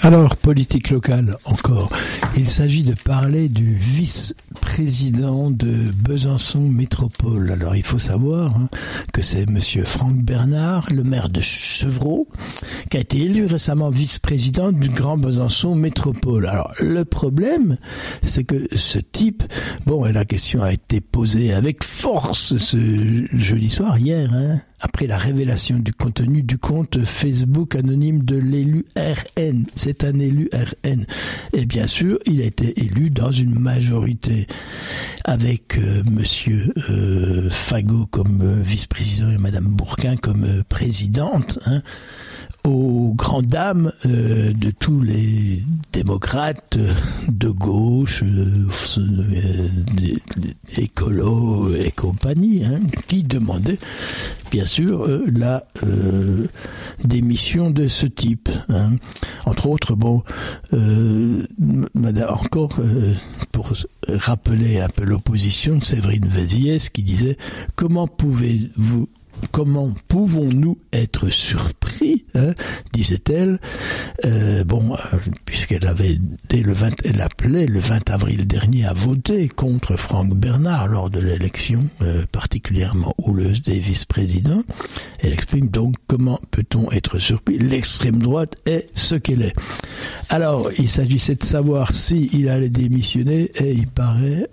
Alors, politique locale encore. Il s'agit de parler du vice-président de Besançon Métropole. Alors, il faut savoir que c'est monsieur Franck Bernard, le maire de Chevreau, qui a été élu récemment vice-président du Grand Besançon Métropole. Alors, le problème, c'est que ce type, et la question a été posée avec force ce jeudi soir, hier, après la révélation du contenu du compte Facebook anonyme de l'élu RN. C'est un élu RN. Et bien sûr, il a été élu dans une majorité avec monsieur Fagot comme vice-président et madame Bourquin comme présidente, aux grandes dames de tous les démocrates de gauche, écolos et compagnie, qui demandaient bien sûr la démission de ce type. Entre autres, madame, encore pour rappeler un peu l'opposition, Séverine Véziès qui disait « Comment pouvons-nous être surpris, disait-elle, puisqu'elle avait elle appelait le 20 avril dernier à voter contre Franck Bernard lors de l'élection particulièrement houleuse des vice-présidents. Elle exprime donc comment peut-on être surpris. L'extrême droite est ce qu'elle est. Alors, il s'agissait de savoir si il allait démissionner et il paraît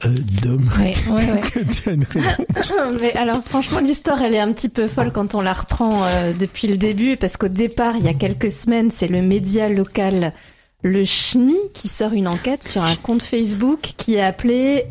que tu as une réponse. Mais alors, franchement, l'histoire, elle est un petit peu folle quand on la reprend depuis le début, parce qu'au départ, il y a quelques semaines, c'est le média local Le Chenil qui sort une enquête sur un compte Facebook qui est appelé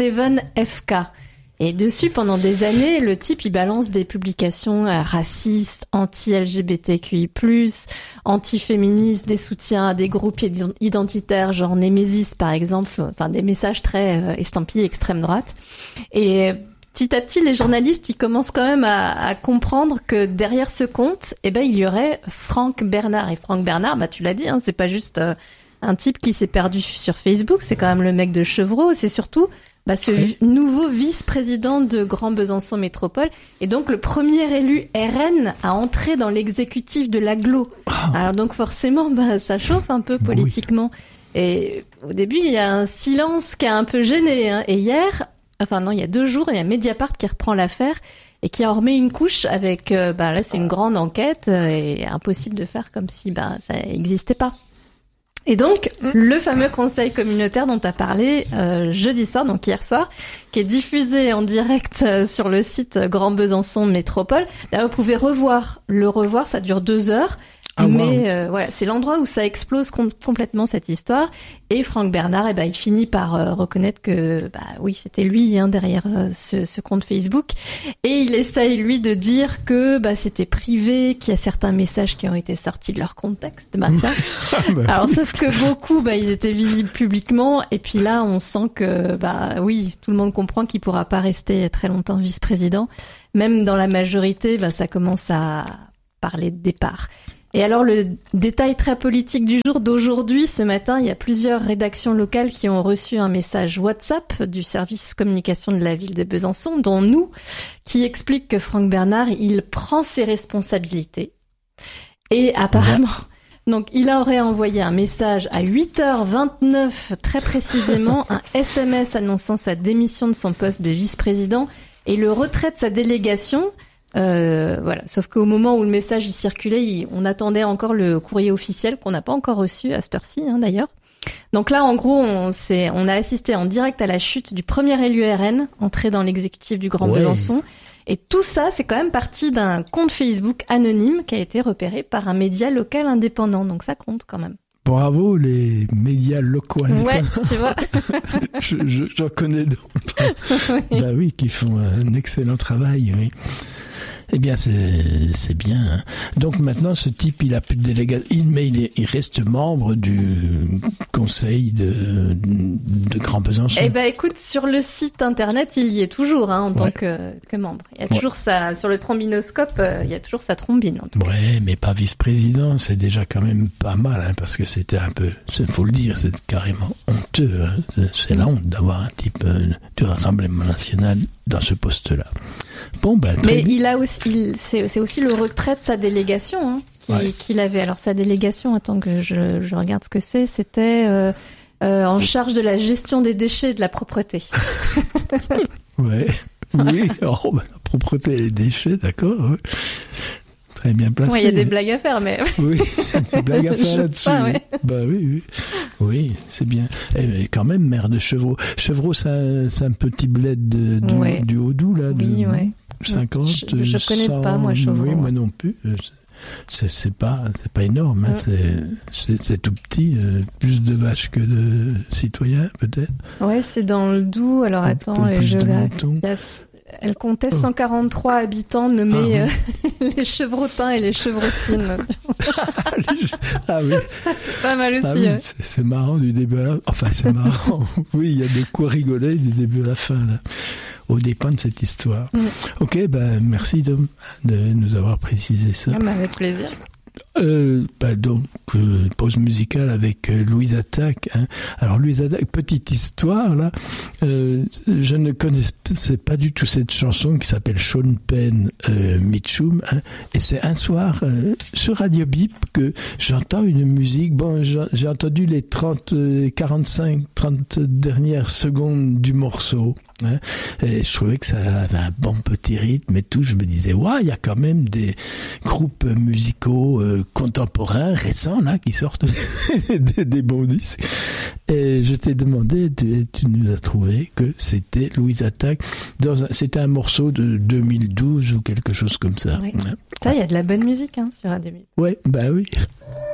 7FK. Et dessus, pendant des années, le type, il balance des publications racistes, anti-LGBTQI+, anti-féministes, des soutiens à des groupes identitaires, genre Némésis, par exemple, enfin, des messages très estampillés extrême droite. Et petit à petit, les journalistes, ils commencent quand même à comprendre que derrière ce compte, il y aurait Franck Bernard. Et Franck Bernard, tu l'as dit, c'est pas juste un type qui s'est perdu sur Facebook, c'est quand même le mec de Chevreau, c'est surtout ce nouveau vice-président de Grand Besançon Métropole, et donc le premier élu RN à entrer dans l'exécutif de l'agglo. Alors donc forcément, ça chauffe un peu politiquement. Oui. Et au début, il y a un silence qui a un peu gêné. Et hier, il y a 2 jours, il y a Mediapart qui reprend l'affaire et qui en remet une couche avec, là c'est une grande enquête et impossible de faire comme si ça n'existait pas. Et donc, le fameux conseil communautaire dont tu as parlé jeudi soir, donc hier soir, qui est diffusé en direct sur le site Grand Besançon Métropole. Là, vous pouvez le revoir, ça dure 2 heures. Mais voilà, c'est l'endroit où ça explose complètement cette histoire. Et Franck Bernard, il finit par reconnaître que oui, c'était lui derrière ce compte Facebook. Et il essaye lui de dire que c'était privé, qu'il y a certains messages qui ont été sortis de leur contexte. Alors sauf que beaucoup, ils étaient visibles publiquement. Et puis là, on sent que oui, tout le monde comprend qu'il pourra pas rester très longtemps vice-président. Même dans la majorité, ça commence à parler de départ. Et alors, le détail très politique du jour d'aujourd'hui, ce matin, il y a plusieurs rédactions locales qui ont reçu un message WhatsApp du service communication de la ville de Besançon, dont nous, qui explique que Franck Bernard, il prend ses responsabilités. Et apparemment, donc, il aurait envoyé un message à 8h29, très précisément, un SMS annonçant sa démission de son poste de vice-président et le retrait de sa délégation. Sauf qu'au moment où le message y circulait, on attendait encore le courrier officiel qu'on n'a pas encore reçu à cette heure-ci, d'ailleurs. Donc là, en gros, on a assisté en direct à la chute du premier élu RN, entré dans l'exécutif du Grand Besançon. Et tout ça, c'est quand même parti d'un compte Facebook anonyme qui a été repéré par un média local indépendant. Donc ça compte quand même. Bravo les médias locaux indépendants. Ouais, tu vois. J'en connais d'autres. Oui, qui font un excellent travail, oui. Eh bien, c'est bien. Donc maintenant, ce type, il a plus de délégation, mais il reste membre du conseil de Grand Besançon. Écoute, sur le site internet, il y est toujours en tant que membre. Il y a toujours sur le trombinoscope, il y a toujours sa trombine. En tout cas. Mais pas vice-président, c'est déjà quand même pas mal, parce que c'était un peu, faut le dire, c'est carrément honteux. C'est la honte d'avoir un type du Rassemblement national dans ce poste-là. Bon, ben, mais il a aussi, c'est aussi le retrait de sa délégation qu'il avait. Alors sa délégation, attends que je regarde ce que c'est. C'était en charge de la gestion des déchets et de la propreté. Ouais. Oui. Oh, ben, la propreté et les déchets, d'accord. Ouais. Très bien placé. Oui, il y a des blagues à faire, mais... Oui, des blagues à faire là-dessus. Pas, ouais. Bah oui. Oui, c'est bien. Et quand même, maire de Chevreau. Chevreau, c'est un petit bled du Haut-Doubs, là. Oui, oui. 50, je connais 100, pas, moi, Chevreau. Oui, moi non plus. C'est pas énorme, hein. C'est tout petit. Plus de vaches que de citoyens, peut-être. Ouais, c'est dans le Doubs. Alors, attends, les géographies... Elle comptait 143 habitants nommés les Chevrotins et les Chevrotines. Ah oui. Ça, c'est pas mal aussi. Oui, c'est marrant du début à la fin. Enfin, c'est marrant. Oui, il y a de quoi rigoler du début à la fin, là, au dépend de cette histoire. Ok, ben, merci de nous avoir précisé ça. Avec plaisir. Donc, pause musicale avec Louise Attaque. Hein. Alors, Louise Attaque, petite histoire, là. Je ne connaissais pas du tout cette chanson qui s'appelle Sean Penn Mitchum. Hein. Et c'est un soir, sur Radio Bip, que j'entends une musique. Bon, j'ai entendu les 30 dernières secondes du morceau. Hein. Et je trouvais que ça avait un bon petit rythme et tout. Je me disais, ouais, il y a quand même des groupes musicaux contemporains, récents, là, qui sortent des bons disques. Et je t'ai demandé, tu nous as trouvé que c'était Louise Attaque. C'était un morceau de 2012 ou quelque chose comme ça. Ouais. Il y a de la bonne musique, hein, sur Radio Bip. Ouais, bah oui.